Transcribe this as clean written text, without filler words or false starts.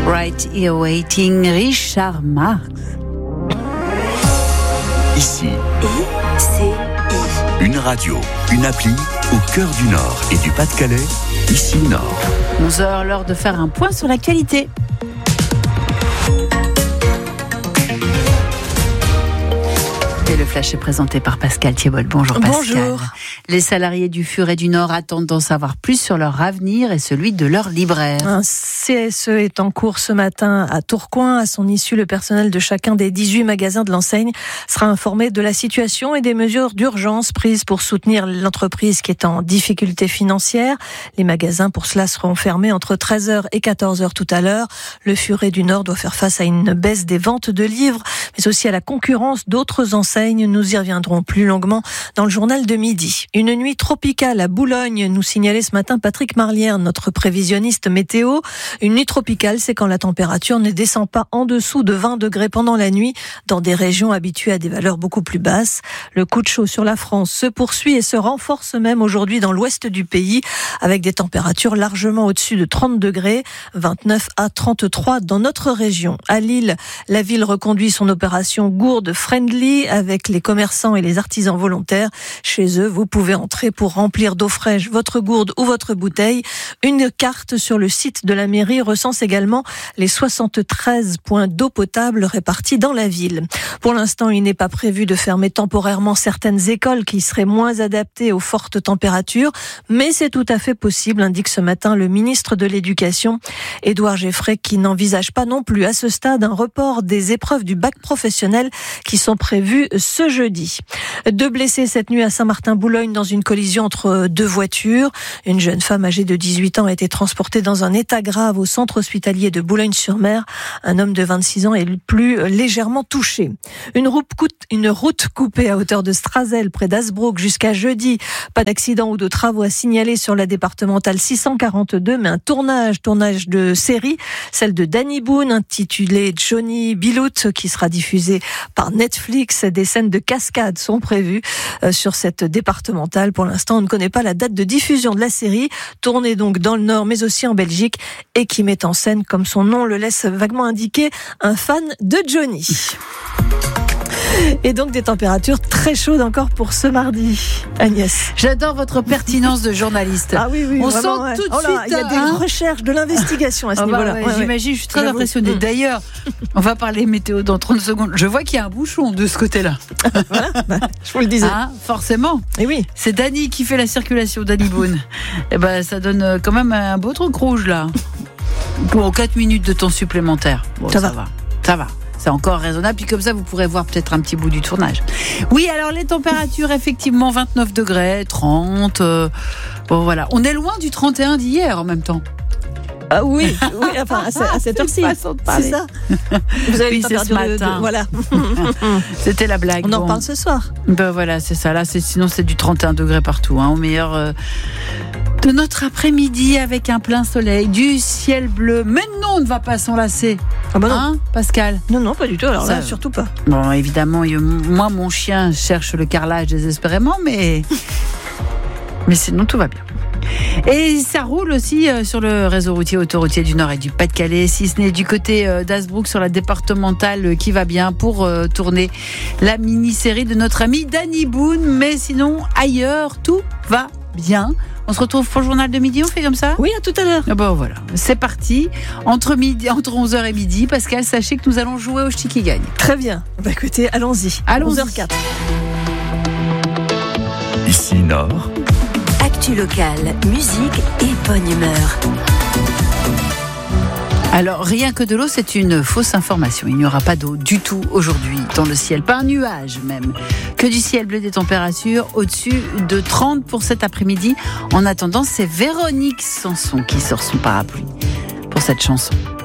Right Here Waiting, Richard Marx. Ici, une radio, une appli au cœur du Nord et du Pas-de-Calais, ici Nord. 11h, l'heure de faire un point sur l'actualité. Et le flash est présenté par Pascal Thiebol. Bonjour Pascal. Bonjour. Les salariés du Furet du Nord attendent d'en savoir plus sur leur avenir et celui de leurs libraires. Un CSE est en cours ce matin à Tourcoing. À son issue, le personnel de chacun des 18 magasins de l'enseigne sera informé de la situation et des mesures d'urgence prises pour soutenir l'entreprise qui est en difficulté financière. Les magasins pour cela seront fermés entre 13h et 14h tout à l'heure. Le Furet du Nord doit faire face à une baisse des ventes de livres, mais aussi à la concurrence d'autres enseignes. Nous y reviendrons plus longuement dans le journal de midi. Une nuit tropicale à Boulogne, nous signalait ce matin Patrick Marlière, notre prévisionniste météo. Une nuit tropicale, c'est quand la température ne descend pas en dessous de 20 degrés pendant la nuit, dans des régions habituées à des valeurs beaucoup plus basses. Le coup de chaud sur la France se poursuit et se renforce même aujourd'hui dans l'ouest du pays, avec des températures largement au-dessus de 30 degrés, 29 à 33 dans notre région. À Lille, la ville reconduit son opération Gourde Friendly avec les commerçants et les artisans volontaires. Chez eux, vous pouvez entrer pour remplir d'eau fraîche votre gourde ou votre bouteille. Une carte sur le site de la mairie recense également les 73 points d'eau potable répartis dans la ville. Pour l'instant, il n'est pas prévu de fermer temporairement certaines écoles qui seraient moins adaptées aux fortes températures, mais c'est tout à fait possible, indique ce matin le ministre de l'Éducation, Édouard Geffray, qui n'envisage pas non plus à ce stade un report des épreuves du bac professionnel qui sont prévues ce jeudi. 2 blessés cette nuit à Saint-Martin-Boulogne dans une collision entre 2 voitures. Une jeune femme âgée de 18 ans a été transportée dans un état grave au centre hospitalier de Boulogne-sur-Mer. Un homme de 26 ans est plus légèrement touché. Une route coupée à hauteur de Strazel près d'Hasbrook jusqu'à jeudi. Pas d'accident ou de travaux à signaler sur la départementale 642, mais un tournage de série, celle de Danny Boone intitulée Johnny Bilout, qui sera diffusée par Netflix. Des scènes de cascade sont prévues sur cette départementale. Pour l'instant, on ne connaît pas la date de diffusion de la série, tournée donc dans le Nord mais aussi en Belgique, et qui met en scène, comme son nom le laisse vaguement indiquer, un fan de Johnny. Et donc des températures très chaudes encore pour ce mardi. Agnès. J'adore votre pertinence de journaliste. Ah oui, on vraiment, sent tout de là, suite. il y a des recherches, de l'investigation à ce niveau-là. J'imagine, je suis très impressionnée. D'ailleurs, on va parler météo dans 30 secondes. Je vois qu'il y a un bouchon de ce côté-là. Voilà, je vous le disais. Ah, forcément. Et oui. C'est Dany qui fait la circulation, Danny Boone. Et ça donne quand même un beau truc rouge là. Pour 4 minutes de temps supplémentaire. Bon, ça va. C'est encore raisonnable, puis comme ça vous pourrez voir peut-être un petit bout du tournage. Oui, alors les températures, effectivement, 29 degrés, 30, bon voilà. On est loin du 31 d'hier en même temps. Ah oui, enfin à cette heure-ci, c'est ça. Vous avez c'est ce matin. Voilà. C'était la blague. On en parle ce soir. Voilà, c'est ça. Là, sinon c'est du 31 degrés partout, au meilleur de notre après-midi avec un plein soleil, du ciel bleu. Mais non, on ne va pas s'enlacer. Ah bah non. Hein, Pascal? Non, pas du tout. Alors là, surtout pas. Bon, évidemment, moi, mon chien cherche le carrelage désespérément, mais sinon tout va bien. Et ça roule aussi sur le réseau routier autoroutier du Nord et du Pas-de-Calais, si ce n'est du côté d'Hasbrook sur la départementale qui va bien pour tourner la mini-série de notre ami Danny Boone. Mais sinon, ailleurs, tout va bien. On se retrouve pour le journal de midi, on fait comme ça? Oui, à tout à l'heure. Bon voilà, c'est parti. Entre 11h et midi, Pascal, sachez que nous allons jouer au Ch'ti qui gagne. Très bien. Écoutez, allons-y. 11h04. Ici Nord. Actu locale, musique et bonne humeur. Alors, rien que de l'eau, c'est une fausse information. Il n'y aura pas d'eau du tout aujourd'hui dans le ciel, pas un nuage même. Que du ciel bleu, des températures au-dessus de 30 pour cet après-midi. En attendant, c'est Véronique Sanson qui sort son parapluie pour cette chanson.